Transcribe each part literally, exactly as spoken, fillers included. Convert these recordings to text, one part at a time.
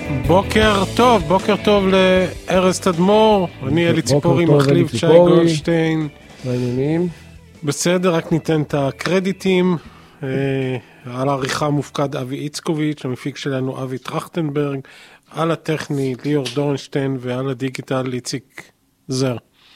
בוקר טוב, בוקר טוב לארז תדמור, אני אלי ציפורי מחליף שי גולדשטיין. מעניינים. בסדר, רק ניתן את הקרדיטים. אה, על העריכה מופקד אבי איצקוביץ', המפיק שלנו אבי טרכטנברג, על הטכני ליאור דורנשטיין ועל הדיגיטל איציק זר.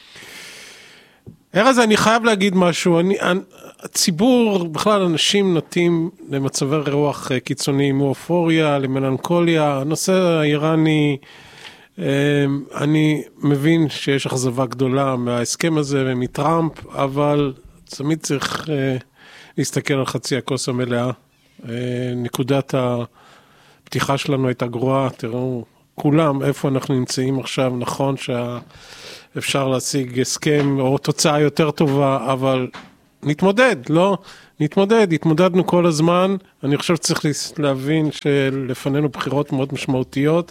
ארז, אני חייב להגיד משהו, אני, הציבור, בכלל אנשים נוטים למצבי רוח קיצוניים, מאופוריה, למלנכוליה, הנושא האיראני, אני מבין שיש אכזבה גדולה מההסכם הזה ומטראמפ, אבל תמיד צריך להסתכל על חצי הכוס המלאה. נקודת הפתיחה שלנו הייתה גרועה, תראו כולם איפה אנחנו נמצאים עכשיו, נכון שה... אפשר להשיג הסכם או תוצאה יותר טובה, אבל נתמודד, לא? נתמודד, התמודדנו כל הזמן. אני חושב שצריך להבין שלפנינו בחירות מאוד משמעותיות,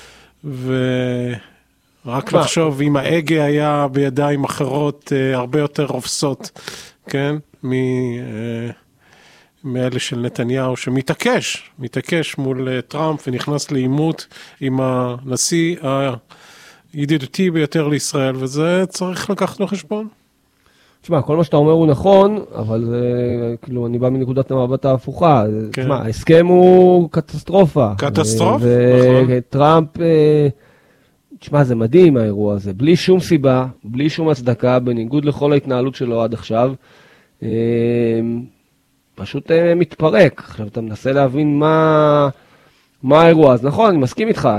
ורק לחשוב אם ההגה היה בידיים אחרות הרבה יותר רופסות, כן? מאלה של נתניהו שמתעקש, מתעקש מול טראמפ ונכנס לעימות עם הנשיא ה... ידידותי ביותר לישראל, וזה צריך לקחת לחשבון. תשמע, כל מה שאתה אומר הוא נכון, אבל זה, כאילו, אני בא מנקודת המבט ההפוכה. כן. תשמע, ההסכם הוא קטסטרופה. קטסטרופה, נכון. וטראמפ, תשמע, זה מדהים האירוע הזה, בלי שום סיבה, בלי שום הצדקה, בניגוד לכל ההתנהלות שלו עד עכשיו, פשוט מתפרק. עכשיו, אתה מנסה להבין מה, מה האירוע. אז נכון, אני מסכים איתך,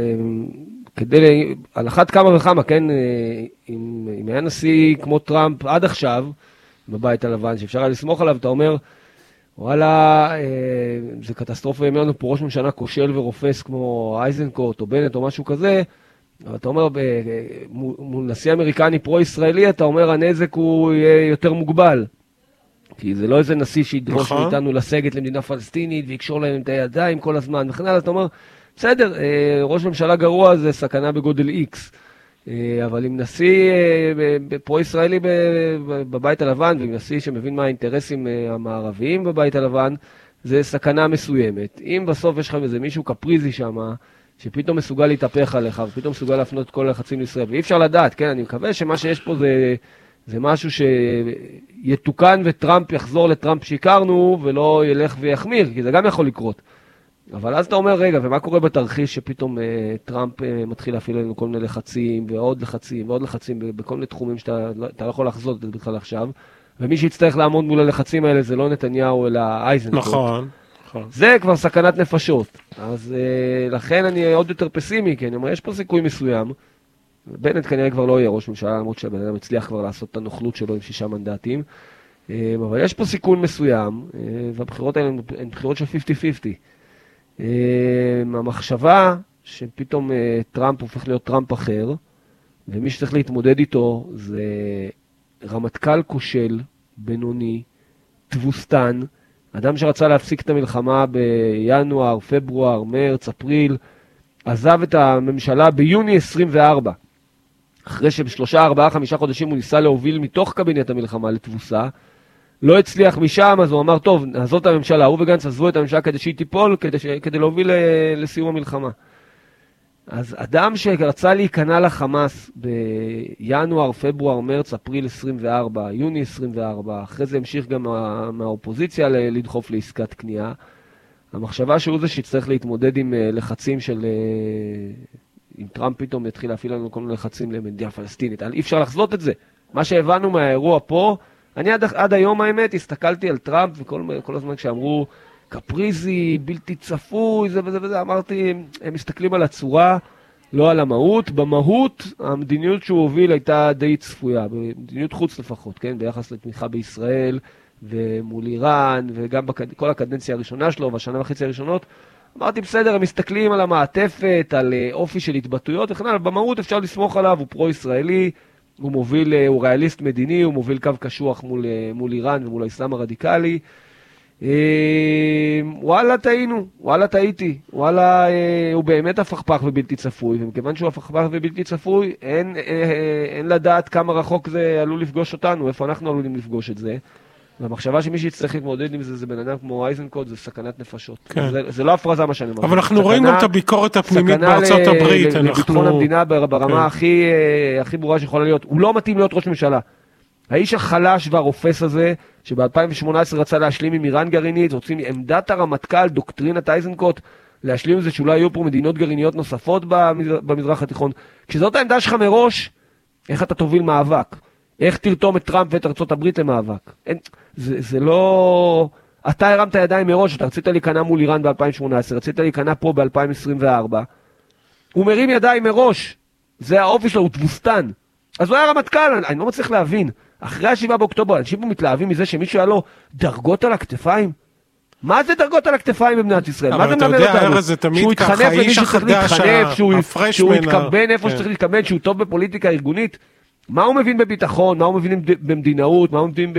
כדי, על אחת כמה וכמה, כן, אם, אם היה נשיא כמו טראמפ עד עכשיו, בבית הלבן, שאפשר היה לסמוך עליו, אתה אומר, וואלה, זה קטסטרופה, אם לנו פה ראש ממשלה כושל ורופס כמו אייזנקוט או בנט או משהו כזה, אבל אתה אומר, מול נשיא אמריקני פרו-ישראלי, אתה אומר, הנזק הוא יהיה יותר מוגבל. כי זה לא איזה נשיא שידרוש נכון. מאיתנו לסגת למדינה פלסטינית, ויקשור להם את הידיים כל הזמן, וכן הלאה, אתה אומר, בסדר, ראש ממשלה גרוע זה סכנה בגודל X, אבל אם נשיא פרו-ישראלי בבית הלבן, ואם נשיא שמבין מה האינטרסים המערביים בבית הלבן, זה סכנה מסוימת. אם בסוף יש לך איזה מישהו קפריזי שם, שפתאום מסוגל להתהפך עליך, ופתאום מסוגל להפנות כל הלחצים לישראל, ואי אפשר לדעת, כן, אני מקווה שמה שיש פה זה, זה משהו שיתוקן וטראמפ יחזור לטראמפ שהכרנו, ולא ילך ויחמיר, כי זה גם יכול לקרות. אבל אז אתה אומר, רגע, ומה קורה בתרחיש שפתאום אה, טראמפ אה, מתחיל להפעיל לנו כל מיני לחצים, ועוד לחצים, ועוד לחצים, בכל מיני תחומים שאתה לא יכול לחזות את זה בכלל עכשיו, ומי שיצטרך לעמוד מול הלחצים האלה זה לא נתניהו, אלא אייזנקוט. נכון, נכון. זה כבר סכנת נפשות. אז אה, לכן אני עוד יותר פסימי, כי אני אומר, יש פה סיכוי מסוים, בנט כנראה כבר לא יהיה ראש ממשלה, למרות שהבן אדם הצליח כבר לעשות את הנוכלות שלו עם שישה מנדטים, אה, אבל יש פה סיכון מסוים, אה, והבחירות האלה הן בחירות של חמישים חמישים. Uh, המחשבה שפתאום uh, טראמפ הופך להיות טראמפ אחר, ומי שצריך להתמודד איתו זה רמטכ"ל כושל, בינוני, תבוסתן, אדם שרצה להפסיק את המלחמה בינואר, פברואר, מרץ, אפריל, עזב את הממשלה ביוני עשרים וארבע, אחרי שבשלושה, ארבעה, חמישה חודשים הוא ניסה להוביל מתוך קבינט המלחמה לתבוסה, לא הצליח משם, אז הוא אמר, טוב, נעזוב את הממשלה, הוא וגנץ עזבו את הממשלה כדי שהיא תיפול, כדי, ש... כדי להוביל לסיום המלחמה. אז אדם שרצה להיכנע לחמאס בינואר, פברואר, מרץ, אפריל עשרים וארבע, יוני עשרים וארבע, אחרי זה המשיך גם מה... מהאופוזיציה לדחוף לעסקת קנייה, המחשבה שהוא זה שיצטרך להתמודד עם לחצים של... אם טראמפ פתאום יתחיל להפעיל לנו כל מיני לחצים למדינה פלסטינית, אי אפשר לחזות את זה. מה שהבנו מהאירוע פה, אני עד, עד היום האמת הסתכלתי על טראמפ וכל כל הזמן כשאמרו קפריזי, בלתי צפוי, זה וזה וזה, אמרתי, הם מסתכלים על הצורה, לא על המהות. במהות, המדיניות שהוא הוביל הייתה די צפויה, במדיניות חוץ לפחות, כן? ביחס לתמיכה בישראל ומול איראן, וגם בכל הקדנציה הראשונה שלו והשנה וחצי הראשונות, אמרתי, בסדר, הם מסתכלים על המעטפת, על אופי של התבטאויות וכן הלאה, במהות אפשר לסמוך עליו, הוא פרו-ישראלי, הוא מוביל, הוא ריאליסט מדיני, הוא מוביל קו קשוח מול, מול איראן ומול האסלאם הרדיקלי. וואלה טעינו, וואלה טעיתי, וואלה הוא באמת הפכפך ובלתי צפוי, ומכיוון שהוא הפכפך ובלתי צפוי, אין, אין לדעת כמה רחוק זה עלול לפגוש אותנו, איפה אנחנו עלולים לפגוש את זה. והמחשבה שמי שיצטרך להתמודד עם זה, זה בן אדם כמו אייזנקוט, זה סכנת נפשות. כן. זה, זה לא הפרזה מה שאני אומר. אבל אנחנו רואים גם את הביקורת הפנימית בארצות ל- הברית. ל- אנחנו... לביטחון המדינה ברמה כן. הכי, הכי ברורה שיכולה להיות. הוא לא מתאים להיות ראש ממשלה. האיש החלש והרופס הזה, שב-אלפיים שמונה עשרה רצה להשלים עם איראן גרעינית, רוצים עמדת הרמטכ"ל, דוקטרינת אייזנקוט, להשלים עם זה שאולי יהיו פה מדינות גרעיניות נוספות במזרח, במזרח התיכון. כשזאת העמדה שלך מראש, איך אתה תוביל מאבק? איך תרתום את טראמפ ואת ארצות הברית למאבק? אין, זה, זה לא... אתה הרמת ידיים מראש, אתה רצית להיכנע מול איראן ב-אלפיים שמונה עשרה, רצית להיכנע פה ב-אלפיים עשרים וארבע. הוא מרים ידיים מראש. זה האופי שלו, הוא תבוסתן. אז הוא היה רמטכ"ל, אני, אני לא מצליח להבין. אחרי השבעה באוקטובר, אנשים פה מתלהבים מזה שמישהו היה לו דרגות על הכתפיים? מה זה דרגות על הכתפיים במדינת ישראל? מה זה מלמד אותנו? שהוא יתחנף למי שצריך להתחנף, שהוא יתכוון איפה שצריך להתכוון, שהוא טוב בפוליטיקה ארגונית? מה הוא מבין בביטחון? מה הוא מבין במדינאות? מה הוא מבין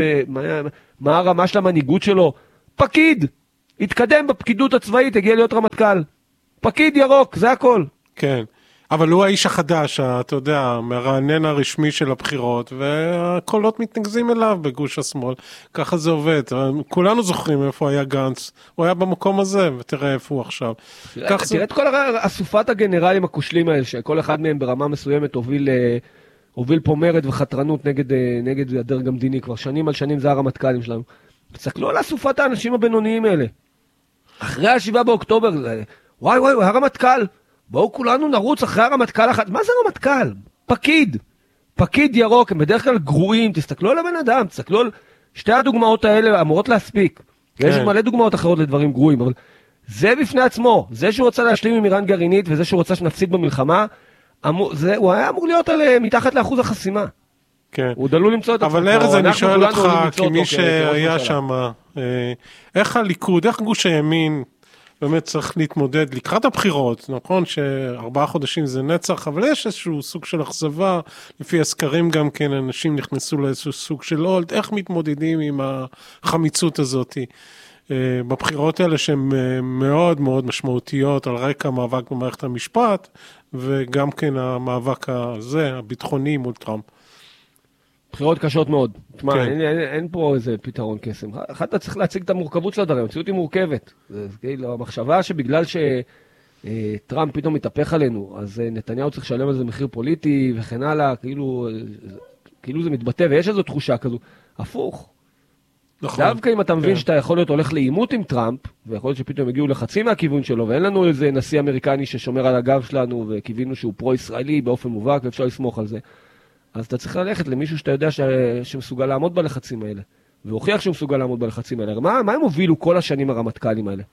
מה הרמה של המנהיגות שלו? פקיד! התקדם בפקידות הצבאית, הגיע להיות רמטכ"ל. פקיד ירוק, זה הכל. כן. אבל הוא האיש החדש, אתה יודע, מרענן הרשמי של הבחירות, והקולות מתנגזים אליו בגוש השמאל. ככה זה עובד. כולנו זוכרים איפה היה גנץ. הוא היה במקום הזה, ותראה איפה הוא עכשיו. תראה את כל אסופת הגנרלים הכושלים האלה, שכל אחד מהם ברמה מסוימת הוביל, הוביל פה מרד וחתרנות נגד, נגד הדרג המדיני. כבר שנים על שנים זה הרמטכ"לים שלנו. תסתכלו על אסופת האנשים הבינוניים האלה. אחרי השבעה באוקטובר, וואי וואי, הוא היה רמטכ"ל. בואו כולנו נרוץ אחרי הרמטכ"ל אחת. מה זה רמטכ"ל? פקיד. פקיד ירוק, הם בדרך כלל גרועים. תסתכלו על הבן אדם, תסתכלו על שתי הדוגמאות האלה, אמורות להספיק. כן. יש מלא דוגמאות אחרות לדברים גרועים, אבל זה בפני עצמו. זה שהוא רוצה להשלים עם איראן גרעינית, וזה שהוא רוצה שנפסיד במלחמה, אמור, זה, הוא היה אמור להיות על, מתחת לאחוז החסימה. כן. הוא דלו למצוא את עצמו. אבל ארז, אני שואל אותך, כמי שהיה שם, איך הליכוד, איך גוש הימין, באמת צריך להתמודד לקראת הבחירות, נכון שארבעה חודשים זה נצח, אבל יש איזשהו סוג של אכזבה, לפי הסקרים גם כן, אנשים נכנסו לאיזשהו סוג של אולד, איך מתמודדים עם החמיצות הזאת בבחירות האלה שהן מאוד מאוד משמעותיות על רקע המאבק במערכת המשפט, וגם כן המאבק הזה, הביטחוני מול טראמפ. בחירות קשות מאוד. תשמע, כן. אין, אין, אין פה איזה פתרון קסם. אחת, אתה צריך להציג את המורכבות של הדברים, המציאות היא מורכבת. זה, זה כאילו, המחשבה שבגלל שטראמפ פתאום מתהפך עלינו, אז נתניהו צריך לשלם על זה מחיר פוליטי וכן הלאה, כאילו, כאילו זה מתבטא, ויש איזו תחושה כזו. הפוך. נכון. דווקא אם אתה מבין כן. שאתה יכול להיות הולך לאימות עם טראמפ, ויכול להיות שפתאום הגיעו לחצים מהכיוון שלו, ואין לנו איזה נשיא אמריקני ששומר על הגב שלנו, וקיווינו שהוא פרו-ישראלי באופן מובהק, ואפשר לסמוך על זה. אז אתה צריך ללכת למישהו שאתה יודע ש... שמסוגל לעמוד בלחצים האלה, והוכיח שהוא מסוגל לעמוד בלחצים האלה. מה, מה הם הובילו כל השנים הרמטכ"לים האלה?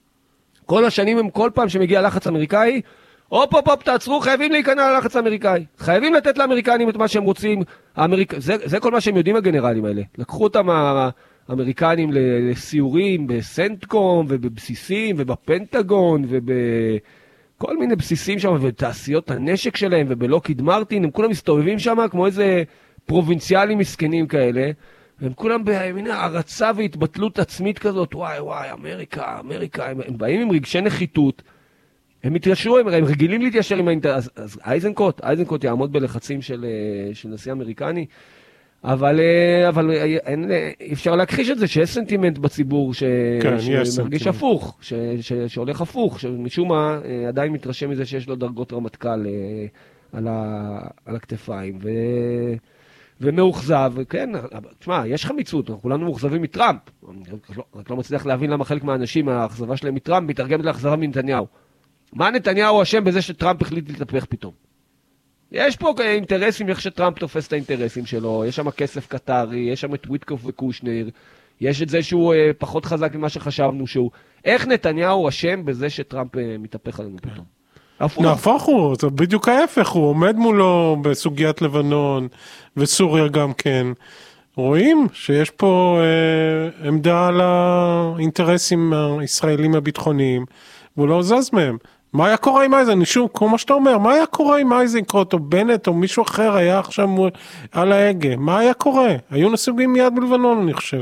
כל השנים הם כל פעם שמגיע לחץ אמריקאי, הופ הופ הופ תעצרו, חייבים להיכנע ללחץ האמריקאי. חייבים לתת לאמריקנים את מה שהם רוצים. האמריק... זה, זה כל מה שהם יודעים הגנרלים האלה. לקחו אותם האמריקנים לסיורים בסנטקום ובבסיסים ובפנטגון וב... כל מיני בסיסים שם, ותעשיות הנשק שלהם, ובלוקיד מרטין, הם כולם מסתובבים שם כמו איזה פרובינציאלים מסכנים כאלה, והם כולם במין הרצה והתבטלות עצמית כזאת, וואי וואי, אמריקה, אמריקה, הם, הם באים עם רגשי נחיתות, הם מתיישרו, הם, הם רגילים להתיישר עם האינטרס, אז, אז אייזנקוט, אייזנקוט יעמוד בלחצים של, של נשיא אמריקני, אבל, אבל אין, אפשר להכחיש את זה שיש סנטימנט בציבור ש... כן, שמרגיש הפוך, ש... ש... שהולך הפוך, שמשום מה עדיין מתרשם מזה שיש לו דרגות רמטכ"ל על, ה... על הכתפיים, ו... ומאוכזב, כן, תשמע, יש חמיצות, אנחנו כולנו מאוכזבים מטראמפ, רק לא מצליח להבין למה חלק מהאנשים, האכזבה שלהם מטראמפ מתרגמת לאכזבה מנתניהו. מה נתניהו אשם בזה שטראמפ החליט להתהפך פתאום? יש פה אינטרסים, איך שטראמפ תופס את האינטרסים שלו, יש שם כסף קטרי, יש שם את וויטקוף וקושנר, יש את זה שהוא אה, פחות חזק ממה שחשבנו שהוא. איך נתניהו אשם בזה שטראמפ אה, מתהפך עלינו פתאום? הפוך. נהפוך הוא, זה בדיוק ההפך, הוא עומד מולו בסוגיית לבנון וסוריה גם כן. רואים שיש פה אה, עמדה על האינטרסים הישראלים הביטחוניים, והוא לא זז מהם. מה היה קורה עם אייזן? שוב, כמו מה שאתה אומר, מה היה קורה עם אייזנקוט או בנט או מישהו אחר היה עכשיו על ההגה? מה היה קורה? היו נסוגים מיד בלבנון, אני חושב.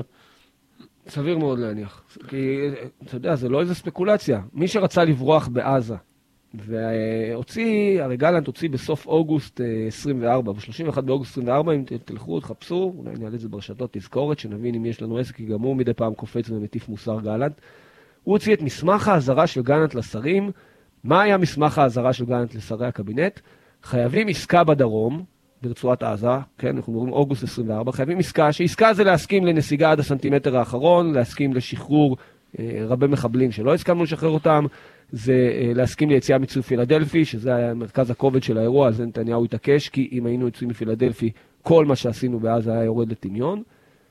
סביר מאוד להניח. כי, אתה יודע, זה לא איזה ספקולציה. מי שרצה לברוח בעזה, והוציא, הרי גלנט הוציא בסוף אוגוסט עשרים וארבע, ב-שלושים ואחד באוגוסט עשרים וארבע, אם תלכו, תחפשו, אולי נעלה את זה ברשתות, תזכורת, שנבין אם יש לנו עסק, כי גם הוא מדי פעם קופץ ומטיף מוסר גלנט. הוא הוציא את מסמך ההזרה של גלנט לשרים. מה היה מסמך ההזרה של גלנט לשרי הקבינט? חייבים עסקה בדרום, ברצועת עזה, כן, אנחנו מדברים אוגוסט עשרים וארבע, חייבים עסקה, שעסקה זה להסכים לנסיגה עד הסנטימטר האחרון, להסכים לשחרור אה, רבי מחבלים שלא הסכמנו לשחרר אותם, זה אה, להסכים ליציאה מצוי פילדלפי, שזה היה מרכז הכובד של האירוע, אז נתניהו התעקש, כי אם היינו יוצאים מפילדלפי, כל מה שעשינו בעזה היה יורד לטמיון.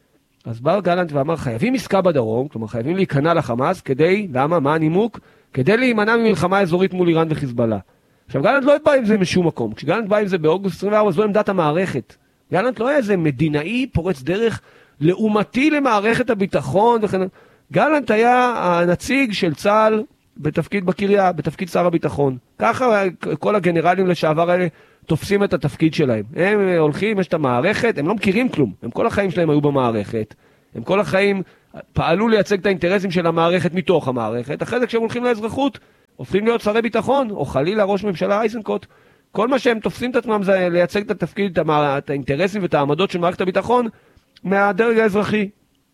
אז בא גלנט ואמר, חייבים עסקה בדרום, כלומר חייבים להיכנע לחמאס, כדי, למה, מה הנימוק? כדי להימנע ממלחמה אזורית מול איראן וחיזבאללה. עכשיו, גלנט לא בא עם זה משום מקום. כשגלנט בא עם זה באוגוסט עשרים וארבע, זו עמדת המערכת. גלנט לא היה איזה מדינאי פורץ דרך לעומתי למערכת הביטחון וכן. גלנט היה הנציג של צה"ל בתפקיד בקריה, בתפקיד שר הביטחון. ככה כל הגנרלים לשעבר האלה תופסים את התפקיד שלהם. הם הולכים, יש את המערכת, הם לא מכירים כלום. הם כל החיים שלהם היו במערכת. הם כל החיים פעלו לייצג את האינטרסים של המערכת מתוך המערכת. אחרי זה כשהם הולכים לאזרחות, הופכים להיות שרי ביטחון, או חלילה ראש ממשלה אייזנקוט. כל מה שהם תופסים את עצמם זה לייצג את התפקיד, את האינטרסים ואת העמדות של מערכת הביטחון מהדרג האזרחי.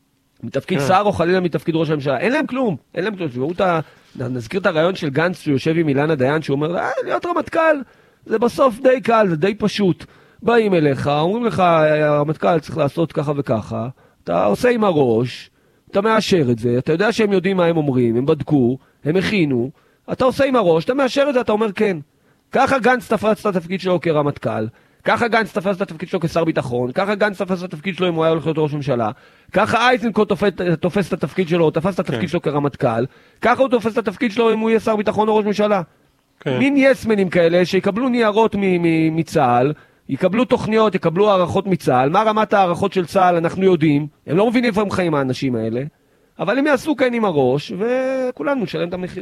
מתפקיד שר או חלילה מתפקיד ראש הממשלה. אין להם כלום. אין להם כלום. נזכיר את הרעיון של גנץ שיושב עם אילנה דיין, שהוא אומר, אה, להיות רמטכ"ל, זה בסוף די קל, זה די פשוט. באים אליך, אומרים לך, הרמטכ"ל צריך לעשות ככה וככה, אתה עושה עם הראש, אתה מאשר את זה, אתה יודע שהם יודעים מה הם אומרים, הם בדקו, הם הכינו, אתה עושה עם הראש, אתה מאשר את זה, אתה אומר כן. ככה גנץ תפס את התפקיד שלו כרמטכ"ל, ככה גנץ תפס את התפקיד שלו כשר ביטחון, ככה גנץ תפס את התפקיד שלו אם הוא היה הולך להיות ראש ממשלה, ככה אייזנקוט תופס את התפקיד שלו, תפס את התפקיד שלו כרמטכ"ל, ככה הוא תופס את התפקיד שלו אם הוא יהיה שר ביטחון או ראש ממשלה. מין יסמנים כאלה שיקבלו ניירות מצה"ל, יקבלו תוכניות, יקבלו הערכות מצה"ל, מה רמת הערכות של צה"ל אנחנו יודעים, הם לא מבינים איפה הם חיים האנשים האלה, אבל הם יעשו כאן עם הראש, וכולנו נשלם את המחיר.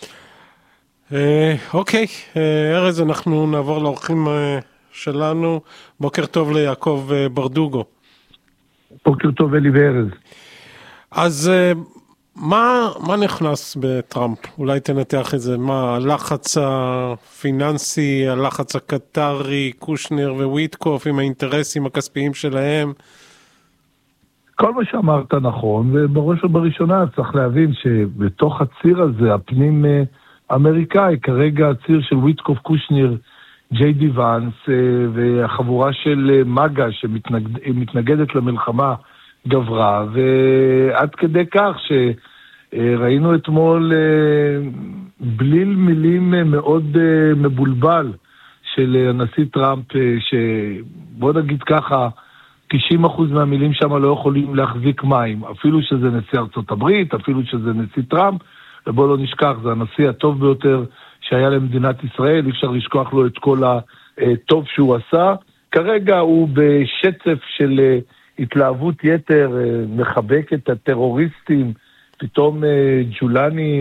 אוקיי, ארז, אנחנו נעבור לאורחים שלנו. בוקר טוב ליעקב ברדוגו. בוקר טוב אלי וארז. אז מה, מה נכנס בטראמפ? אולי תנתח את זה. מה, הלחץ הפיננסי, הלחץ הקטרי, קושנר וויטקוף עם האינטרסים הכספיים שלהם? כל מה שאמרת נכון, ובראש ובראשונה צריך להבין שבתוך הציר הזה, הפנים אמריקאי, כרגע הציר של וויטקוף, קושנר, ג'יי די ואנס, והחבורה של מגה שמתנגדת למלחמה גברה, ועד כדי כך שראינו אתמול בליל מילים מאוד מבולבל של הנשיא טראמפ, שבוא נגיד ככה, תשעים אחוז מהמילים שם לא יכולים להחזיק מים, אפילו שזה נשיא ארצות הברית, אפילו שזה נשיא טראמפ, ובוא לא נשכח, זה הנשיא הטוב ביותר שהיה למדינת ישראל, אי אפשר לשכוח לו את כל הטוב שהוא עשה. כרגע הוא בשצף של התלהבות יתר, מחבק את הטרוריסטים, פתאום ג'ולני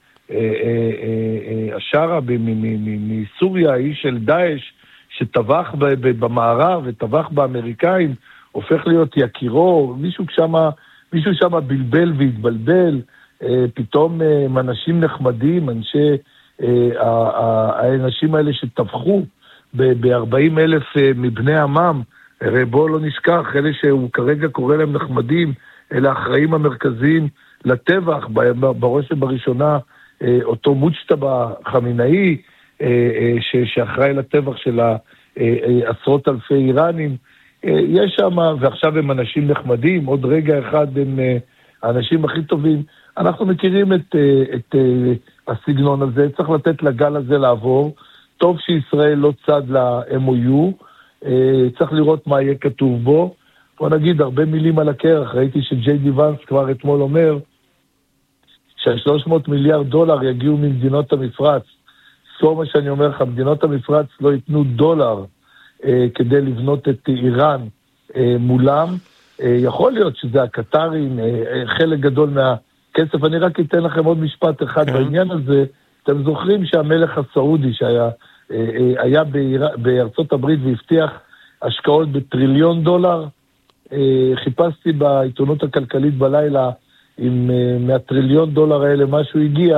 השרה מסוריה, האיש של דאעש, שטבח במערב וטבח באמריקאים, הופך להיות יקירו, מישהו שמה, מישהו שמה בלבל והתבלבל, פתאום אנשים נחמדים, אנשי, האנשים האלה שטבחו ב-ארבעים אלף מבני עמם, הרי בואו לא נשכח, אלה שהוא כרגע קורא להם נחמדים, אלה האחראים המרכזיים לטבח, בראש ובראשונה, אותו מוצ'טבה חמינאי, שאחראי לטבח של עשרות אלפי איראנים, יש שם, ועכשיו הם אנשים נחמדים, עוד רגע אחד הם האנשים הכי טובים. אנחנו מכירים את, את הסגנון הזה, צריך לתת לגל הזה לעבור, טוב שישראל לא צד ל-אם או יו, צריך לראות מה יהיה כתוב בו. בוא נגיד הרבה מילים על הקרח, ראיתי שג'יי די ואנס כבר אתמול אומר, שה-שלוש מאות מיליארד דולר יגיעו ממדינות המפרץ. זכור מה שאני אומר לך, מדינות המפרץ לא ייתנו דולר אה, כדי לבנות את איראן אה, מולם. אה, יכול להיות שזה הקטרים, אה, חלק גדול מהכסף. אני רק אתן לכם עוד משפט אחד בעניין הזה. אתם זוכרים שהמלך הסעודי שהיה אה, אה, היה באיר... בארצות הברית והבטיח השקעות בטריליון דולר? אה, חיפשתי בעיתונות הכלכלית בלילה, אם uh, מהטריליון דולר האלה משהו הגיע,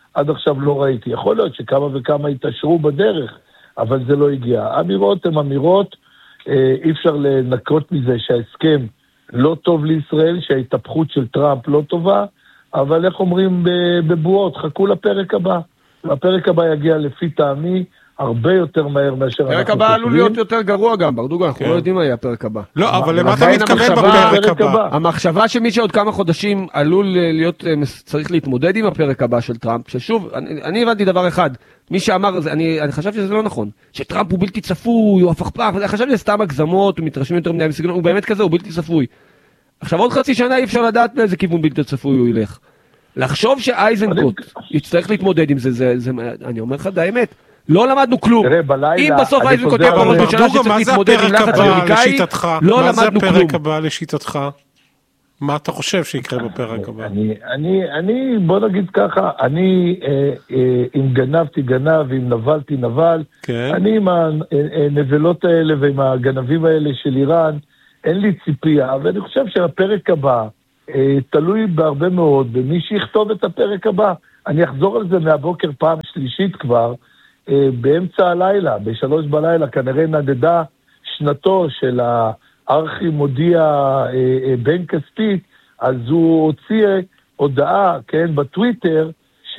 עד עכשיו לא ראיתי. יכול להיות שכמה וכמה התעשרו בדרך, אבל זה לא הגיע. אמירות הן אמירות, אי אפשר לנקות מזה שההסכם לא טוב לישראל, שההתהפכות של טראמפ לא טובה, אבל איך אומרים בבועות, חכו לפרק הבא. הפרק הבא יגיע לפי טעמי, הרבה יותר מהר מאשר אנחנו חושבים. פרק הבא עלול להיות יותר גרוע גם, ברדוגו, אנחנו לא יודעים מה יהיה הפרק הבא. לא, אבל למה אתה מתכוון בפרק הבא? המחשבה שמי שעוד כמה חודשים עלול להיות, צריך להתמודד עם הפרק הבא של טראמפ, ששוב, אני הבנתי דבר אחד, מי שאמר, אני חשבתי שזה לא נכון, שטראמפ הוא בלתי צפוי, הוא הפכפך, חשבתי שזה סתם הגזמות, הוא מתרשם יותר מדי בסגנון, הוא באמת כזה, הוא בלתי צפוי. עכשיו עוד חצי שנה אי אפשר לדעת באיזה כיוון בלתי צפוי הוא ילך. לחשוב שאייזנקוט יצטרך להתמודד עם זה, זה, אני אומר לך די האמת. לא למדנו כלום. אם בסוף אייזנקוט יהיה בראש בשנה שצריך להתמודד עם לחץ אמריקאי, לא למדנו כלום. מה זה הפרק הבא לשיטתך? מה אתה חושב שיקרה בפרק הבא? אני, בוא נגיד ככה, אני, אם גנבתי גנב, אם נבלתי נבל, אני עם הנבלות האלה ועם הגנבים האלה של איראן, אין לי ציפייה, ואני חושב שהפרק הבא תלוי בהרבה מאוד במי שיכתוב את הפרק הבא. אני אחזור על זה מהבוקר פעם שלישית כבר, באמצע הלילה, בשלוש בלילה, כנראה נדדה שנתו של הארכי מודיע בן כספית, אז הוא הוציא הודעה, כן, בטוויטר,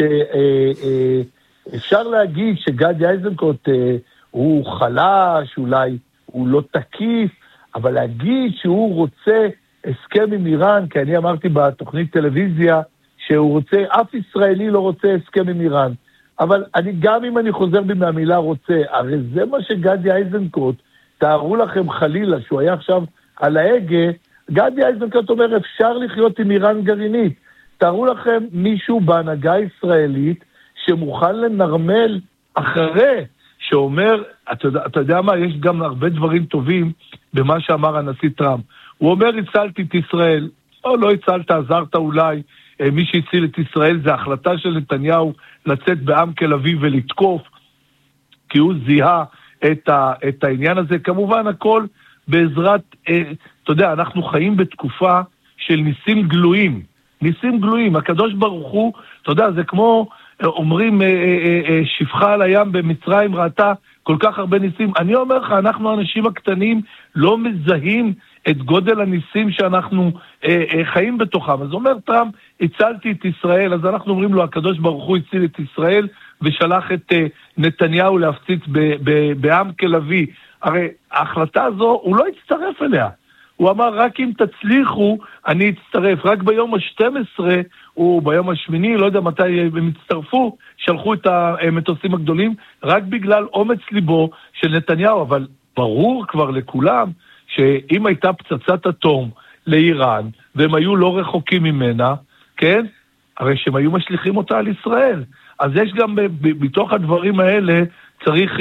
שאפשר להגיד שגדי איזנקוט הוא חלש, אולי הוא לא תקיף, אבל להגיד שהוא רוצה הסכם עם איראן, כי אני אמרתי בתוכנית טלוויזיה, שהוא רוצה, אף ישראלי לא רוצה הסכם עם איראן. אבל אני, גם אם אני חוזר בי מהמילה רוצה, הרי זה מה שגדי איזנקוט, תארו לכם חלילה, שהוא היה עכשיו על ההגה, גדי איזנקוט אומר, אפשר לחיות עם איראן גרעינית. תארו לכם מישהו בהנהגה הישראלית, שמוכן לנרמל אחרי, שאומר, אתה, אתה יודע מה, יש גם הרבה דברים טובים במה שאמר הנשיא טראמפ. הוא אומר, הצלתי את ישראל, או לא הצלת, עזרת אולי, מי שהציל את ישראל זה החלטה של נתניהו לצאת בעם תל אביב ולתקוף, כי הוא זיהה את, ה, את העניין הזה. כמובן הכל בעזרת, אה, אתה יודע, אנחנו חיים בתקופה של ניסים גלויים, ניסים גלויים, הקדוש ברוך הוא, אתה יודע, זה כמו, אומרים, אה, אה, אה, שפחה על הים במצרים ראתה כל כך הרבה ניסים. אני אומר לך, אנחנו האנשים הקטנים לא מזהים את גודל הניסים שאנחנו אה, אה, חיים בתוכם. אז אומר טראמפ, הצלתי את ישראל, אז אנחנו אומרים לו, הקדוש ברוך הוא הציל את ישראל, ושלח את אה, נתניהו להפציץ בעם תל אביב. הרי ההחלטה הזו, הוא לא הצטרף אליה. הוא אמר, רק אם תצליחו, אני אצטרף. רק ביום ה-שתים עשרה, או ביום השמיני, לא יודע מתי הם הצטרפו, שלחו את המטוסים הגדולים, רק בגלל אומץ ליבו של נתניהו. אבל ברור כבר לכולם, שאם הייתה פצצת אטום לאיראן, והם היו לא רחוקים ממנה, כן? הרי שהם היו משליחים אותה על ישראל. אז יש גם בתוך הדברים האלה, צריך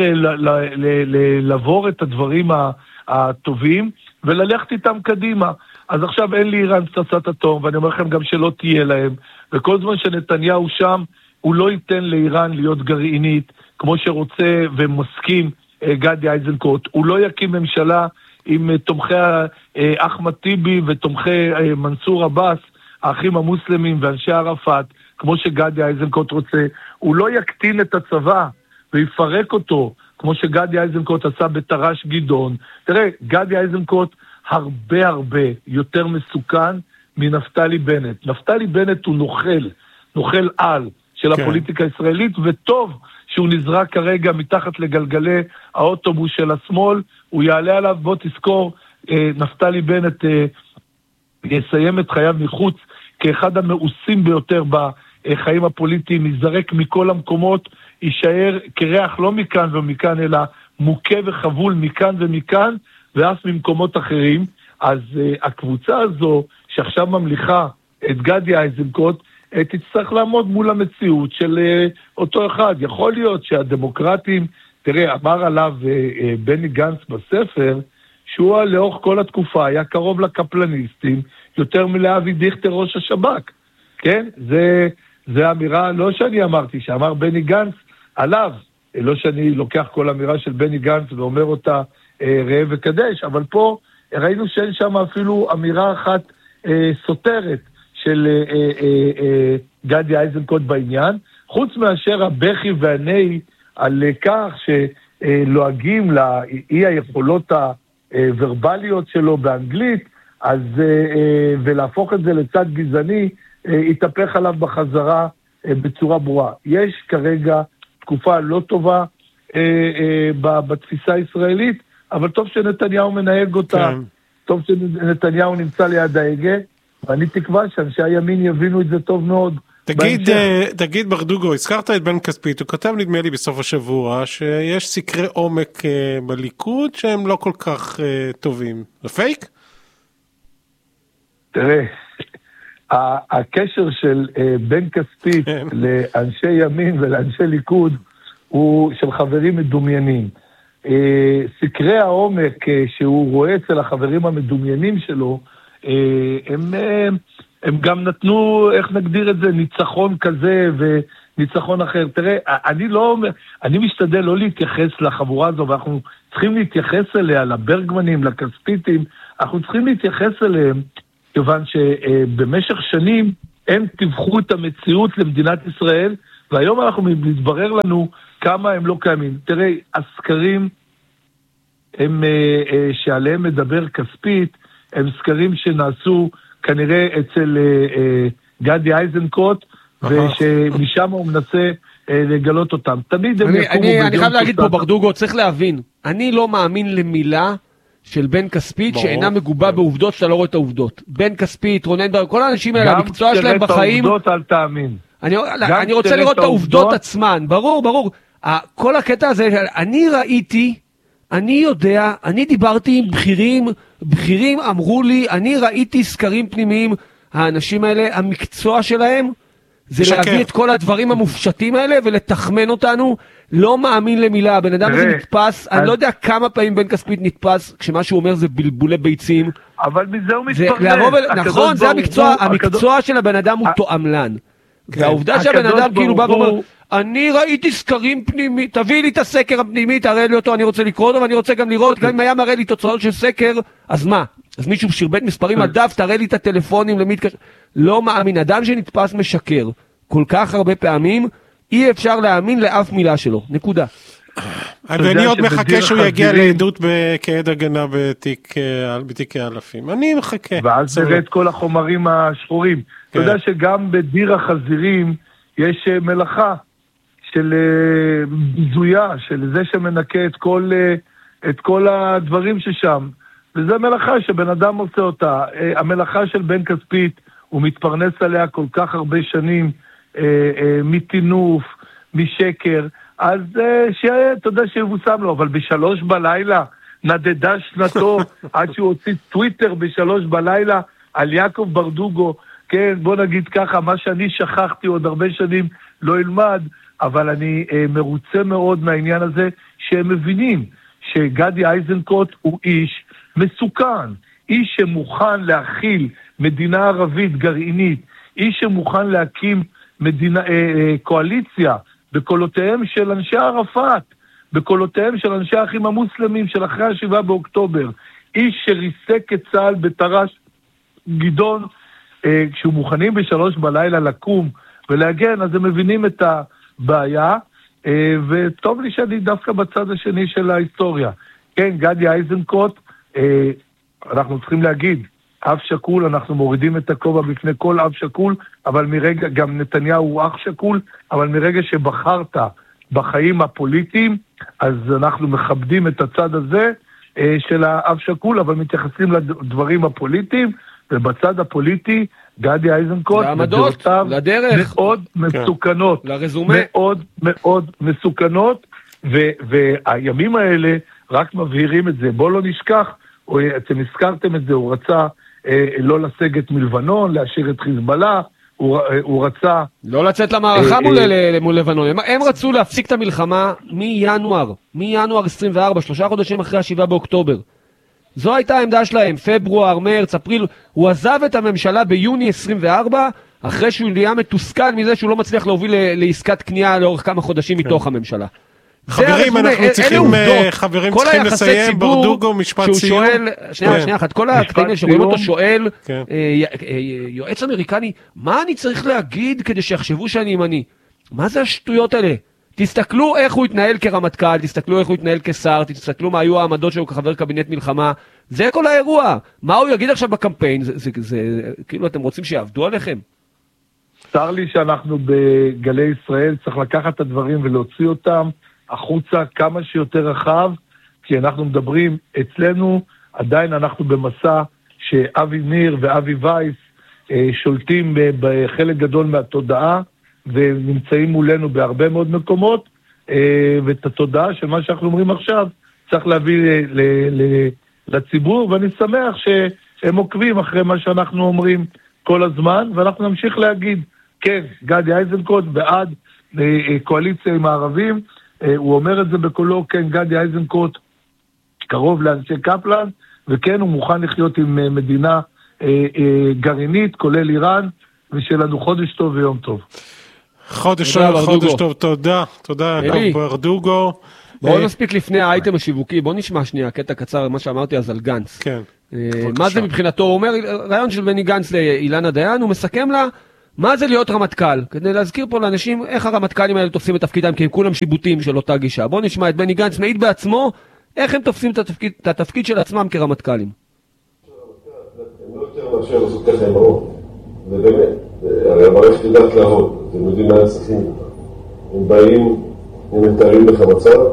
לעבור את הדברים הטובים, וללכת איתם קדימה. אז עכשיו אין לאיראן פצצת אטום, ואני אומר לכם גם שלא תהיה להם, וכל זמן שנתניהו שם, הוא לא ייתן לאיראן להיות גרעינית, כמו שרוצה ומסכים גדי איזנקוט. הוא לא יקים ממשלה עם תומכי אחמד טיבי ותומכי מנסור עבאס, האחים המוסלמים ואנשי ערפאת, כמו שגדי איזנקוט רוצה. הוא לא יקטין את הצבא ויפרק אותו, כמו שגדי איזנקוט עשה בתר"ש גדעון. תראה, גדי איזנקוט הרבה הרבה יותר מסוכן מנפתלי בנט. נפתלי בנט הוא נוכל, נוכל על של כן. הפוליטיקה הישראלית, וטוב שהוא נזרק כרגע מתחת לגלגלי האוטובוס של השמאל, הוא יעלה עליו, בוא תזכור, נפתלי בנט יסיים את חייו מחוץ, כאחד המאוסים ביותר בחיים הפוליטיים, יזרק מכל המקומות, יישאר כריח לא מכאן ומכאן, אלא מוכה וחבול מכאן ומכאן, ואף ממקומות אחרים. אז uh, הקבוצה הזו, שעכשיו ממליכה את גדי איזנקוט, uh, תצטרך לעמוד מול המציאות של uh, אותו אחד. יכול להיות שהדמוקרטים, תראה, אמר עליו uh, uh, בני גנץ בספר, שהוא לאורך כל התקופה היה קרוב לקפלניסטים, יותר מלאבי דיכטר ראש השב"כ. כן? זה, זה אמירה, לא שאני אמרתי, שאמר בני גנץ עליו, לא שאני לוקח כל אמירה של בני גנץ ואומר אותה אה, ראה וקדש, אבל פה ראינו שאין שם אפילו אמירה אחת אה, סותרת של אה, אה, אה, גדי איזנקוט בעניין. חוץ מאשר הבכי והנאי על כך שלועגים לאי היכולות הוורבליות שלו באנגלית, אז, ולהפוך את זה לצד גזעני, יתהפך עליו בחזרה בצורה ברורה. יש כרגע תקופה לא טובה בתפיסה הישראלית, אבל טוב שנתניהו מנהג אותה, כן. טוב שנתניהו נמצא ליד ההגה, ואני תקווה שאנשי הימין יבינו את זה טוב מאוד. תגיד, תגיד ברדוגו, הזכרת את בן כספית, הוא כתב נדמה לי בסוף השבוע, שיש סקרי עומק בליכוד שהם לא כל כך טובים. זה פייק? תראה, הקשר של בן כספית לאנשי ימין ולאנשי ליכוד הוא של חברים מדומיינים. סקרי העומק שהוא רואה אצל החברים המדומיינים שלו, הם, הם גם נתנו, איך נגדיר את זה, ניצחון כזה וניצחון אחר. תראה, אני לא, אני משתדל לא להתייחס לחבורה הזו, ואנחנו צריכים להתייחס אליה, לברגמנים, לכספיתים, אנחנו צריכים להתייחס אליהם, כיוון שבמשך שנים הם טיווחו את המציאות למדינת ישראל, והיום אנחנו מתברר לנו כמה הם לא קיימים. תראה, הסקרים הם, שעליהם מדבר כספית, הם סקרים שנעשו כנראה אצל גדי איזנקוט, ושמשם הוא מנסה לגלות אותם. תמיד הם יקומו... אני חייב להגיד פה, ברדוגו, צריך להבין, אני לא מאמין למילה של בן כספית שאינה מגובה בעובדות שאתה לא רואה את העובדות. בן כספית, רונן, כל האנשים האלה, המקצוע שלהם בחיים... גם תראה את העובדות, אל תאמין. אני רוצה לראות את העובדות עצמן, ברור, ברור. כל הקטע הזה, אני ראיתי, אני יודע, אני דיברתי עם בכירים, בכירים אמרו לי, אני ראיתי סקרים פנימיים, האנשים האלה, המקצוע שלהם, זה להביא את כל הדברים המופשטים האלה ולתחמן אותנו, לא מאמין למילה, הבן אדם הזה נתפס, אני לא יודע כמה פעמים בן כספית נתפס, כשמה שהוא אומר זה בלבולי ביצים. אבל מזה הוא מתפרנס. נכון, זה המקצוע, המקצוע של הבן אדם הוא תועמלן. והעובדה שהבן אדם כאילו בא ואומר, אני ראיתי סקרים פנימי, תביא לי את הסקר הפנימי, תראה לי אותו, אני רוצה לקרוא אותו, ואני רוצה גם לראות, גם אם היה מראה לי תוצאות של סקר, אז מה? אז מישהו שרבט מספרים על דף, תראה לי את הטלפונים, למי התקשר... לא מאמין, אדם שנתפס משקר כל כך הרבה פעמים, אי אפשר להאמין לאף מילה שלו, נקודה. ואני עוד מחכה שהוא יגיע לעדות כעד הגנה בתיקי אלפים. אני מחכה. ואז תראה את כל החומרים השחורים. אתה יודע שגם בדיר החזירים יש מלאכה של זויה, של זה שמנקה את כל, את כל הדברים ששם. וזה מלאכה שבן אדם עושה אותה. המלאכה של בן כספית, הוא מתפרנס עליה כל כך הרבה שנים, מתינוף, משקר, אז שיהיה, אתה יודע שיבוסם לו, אבל בשלוש בלילה נדדה שנתו, עד שהוא הוציא טוויטר בשלוש בלילה על יעקב ברדוגו, כן, בוא נגיד ככה, מה שאני שכחתי עוד הרבה שנים לא ילמד, אבל אני אה, מרוצה מאוד מהעניין הזה, שהם מבינים שגדי איזנקוט הוא איש מסוכן, איש שמוכן להכיל מדינה ערבית גרעינית, איש שמוכן להקים מדינה, אה, אה, קואליציה, בקולותיהם של אנשי ערפאת, בקולותיהם של אנשי האחים המוסלמים של אחרי השבעה באוקטובר, איש שריסק את צה"ל בתר"ש גדעון, אה, כשהוא מוכנים בשלוש בלילה לקום ולהגן, אז הם מבינים את הבעיה, אה, וטוב לי שאני דווקא בצד השני של ההיסטוריה. כן, גדי איזנקוט, אה, אנחנו צריכים להגיד, אב שקול, אנחנו מורידים את הכובע בפני כל אב שקול, אבל מרגע, גם נתניהו הוא אח שקול, אבל מרגע שבחרת בחיים הפוליטיים, אז אנחנו מכבדים את הצד הזה אה, של האב שקול, אבל מתייחסים לדברים הפוליטיים, ובצד הפוליטי, גדי איזנקוט, לעמדות, לדרך, מאוד מסוכנות, לרזומה. מאוד מאוד מסוכנות, ו- והימים האלה רק מבהירים את זה. בואו לא נשכח, או, אתם הזכרתם את זה, הוא רצה אה, לא לסגת מלבנון, להשאיר את חיזבאללה, הוא, אה, הוא רצה... לא לצאת למערכה אה, מול, אה, מול לבנון, הם, הם רצו להפסיק את המלחמה מינואר, מינואר עשרים וארבע, שלושה חודשים אחרי השבעה באוקטובר. זו הייתה העמדה שלהם, פברואר, מרץ, אפריל, הוא עזב את הממשלה ביוני עשרים וארבע, אחרי שהוא נהיה מתוסכל מזה שהוא לא מצליח להוביל לעסקת קנייה לאורך כמה חודשים מתוך הממשלה. חברים, אנחנו צריכים, חברים צריכים לסיים, ברדוגו, משפט סיום. שנייה, שנייה אחת, כל הקטעים שרואים אותו שואל, יועץ אמריקני, מה אני צריך להגיד כדי שיחשבו שאני ימני? מה זה השטויות האלה? תסתכלו איך הוא התנהל כרמטכ"ל, תסתכלו איך הוא התנהל כשר, תסתכלו מה היו העמדות שלו כחבר קבינט מלחמה, זה כל האירוע. מה הוא יגיד עכשיו בקמפיין? זה, זה, זה, כאילו אתם רוצים שיעבדו עליכם? צר לי שאנחנו בגלי ישראל צריך לקחת את הדברים ולהוציא אותם החוצה כמה שיותר רחב, כי אנחנו מדברים אצלנו, עדיין אנחנו במסע שאבי ניר ואבי וייס אה, שולטים בחלק גדול מהתודעה, ונמצאים מולנו בהרבה מאוד מקומות, אה, ואת התודעה של מה שאנחנו אומרים עכשיו, צריך להביא ל, ל, ל, לציבור, ואני שמח שהם עוקבים אחרי מה שאנחנו אומרים כל הזמן, ואנחנו נמשיך להגיד, כן, גדי איזנקוט בעד אה, קואליציה עם הערבים, אה, הוא אומר את זה בקולו, כן, גדי איזנקוט קרוב לאנשי קפלן, וכן, הוא מוכן לחיות עם אה, מדינה אה, אה, גרעינית, כולל איראן, ושיהיה לנו חודש טוב ויום טוב. חודש טוב, חודש טוב, תודה, תודה, יעקב ברדוגו. בואו נספיק לפני האייטם השיווקי, בואו נשמע שנייה, קטע קצר, מה שאמרתי אז על גנץ. כן. מה זה מבחינתו? הוא אומר, רעיון של בני גנץ לאילנה דיין, הוא מסכם לה, מה זה להיות רמטכ"ל? כדי להזכיר פה לאנשים איך הרמטכ"לים האלה תופסים את תפקידם, כי הם כולם שיבוטים של אותה גישה. בואו נשמע את בני גנץ מעיד בעצמו, איך הם תופסים את התפקיד, את התפקיד של עצמם כרמטכ"לים. הם לא יותר מאשר לעשות ככה עם הרוב. ובאמת, הרי המערכת יודעת לעבוד, אתם יודעים מה הם צריכים. הם באים, הם מתארים לך מצב,